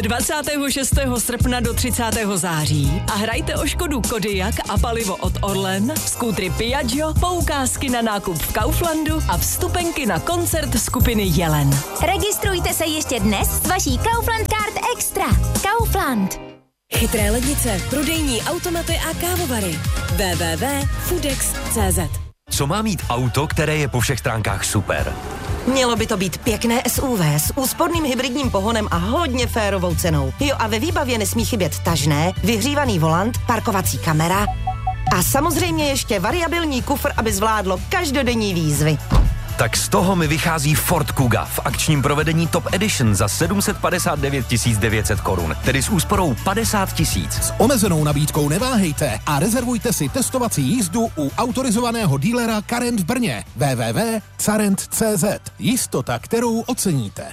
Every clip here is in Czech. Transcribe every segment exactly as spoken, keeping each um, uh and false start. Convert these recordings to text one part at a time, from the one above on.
dvacátého šestého srpna do třicátého září a hrajte o Škodu Kodiaq a palivo od Orlen, skútry Piaggio, poukázky na nákup v Kauflandu a vstupenky na koncert skupiny Jelen. Registrujte se ještě dnes s vaší Kaufland Card Extra. Kaufland. Chytré lednice, prodejní automaty a kávovary. w w w tečka foodex tečka c z. Co má mít auto, které je po všech stránkách super? Mělo by to být pěkné S U V s úsporným hybridním pohonem a hodně férovou cenou. Jo, a ve výbavě nesmí chybět tažné, vyhřívaný volant, parkovací kamera a samozřejmě ještě variabilní kufr, aby zvládlo každodenní výzvy. Tak z toho mi vychází Ford Kuga v akčním provedení Top Edition za sedm set padesát devět tisíc devět set korun, tedy s úsporou padesát tisíc. S omezenou nabídkou neváhejte a rezervujte si testovací jízdu u autorizovaného dílera Carent v Brně. w w w tečka carent tečka c z. Jistota, kterou oceníte.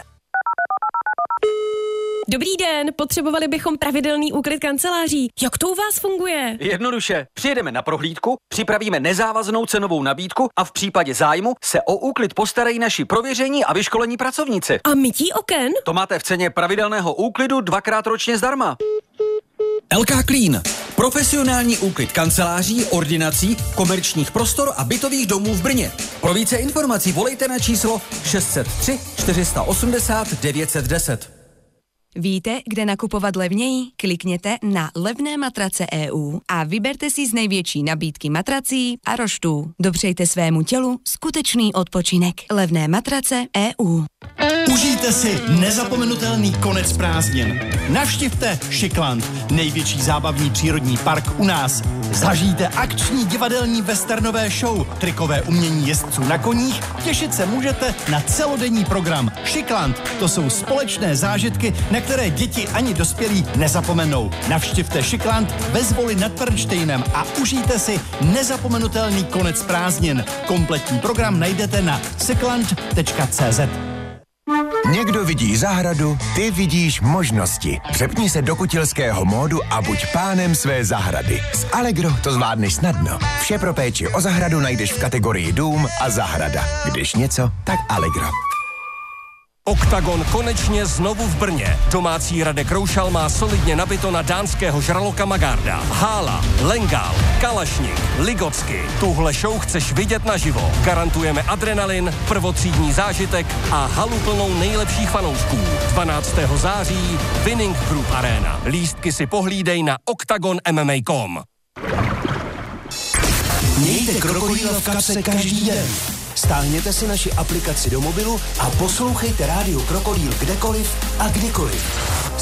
Dobrý den, potřebovali bychom pravidelný úklid kanceláří. Jak to u vás funguje? Jednoduše, přijedeme na prohlídku, připravíme nezávaznou cenovou nabídku a v případě zájmu se o úklid postarají naši prověření a vyškolení pracovníci. A mytí oken? To máte v ceně pravidelného úklidu dvakrát ročně zdarma. el ká Clean. Profesionální úklid kanceláří, ordinací, komerčních prostor a bytových domů v Brně. Pro více informací volejte na číslo šest set tři čtyři osmdesát devět set deset. Víte, kde nakupovat levněji? Klikněte na levné matrace tečka e u a vyberte si z největší nabídky matrací a roštů. Dopřejte svému tělu skutečný odpočinek. Levné matrace tečka e u. Užijte si nezapomenutelný konec prázdnin. Navštivte Šikland, největší zábavní přírodní park u nás. Zažijte akční divadelní westernové show, trikové umění jezdců na koních, těšit se můžete na celodenní program. Šikland, to jsou společné zážitky, na které děti ani dospělí nezapomenou. Navštivte Šikland ve Zvoli nad Pernštejnem a užijte si nezapomenutelný konec prázdnin. Kompletní program najdete na sekland tečka c z. Někdo vidí zahradu, ty vidíš možnosti. Přepni se do kutilského módu a buď pánem své zahrady. S Allegro to zvládneš snadno. Vše pro péči o zahradu najdeš v kategorii dům a zahrada. Když něco, tak Allegro. Oktagon konečně znovu v Brně. Domácí Radek Roušal má solidně nabito na dánského žraloka Magarda. Hála, Lengal, Kalašník, Ligocky. Tuhle show chceš vidět naživo. Garantujeme adrenalin, prvotřídní zážitek a halu plnou nejlepších fanoušků. dvanáctého září Winning Group Arena. Lístky si pohlídej na oktagon M M A tečka com. Mějte krokodýla v kapse každý den. Stáhněte si naši aplikaci do mobilu a poslouchejte rádio Krokodýl kdekoliv a kdykoliv.